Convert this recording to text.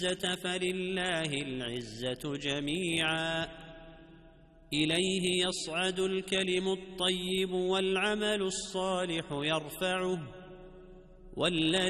العزة فلله العزة جميعا إليه يصعد الكلم الطيب والعمل الصالح يرفعه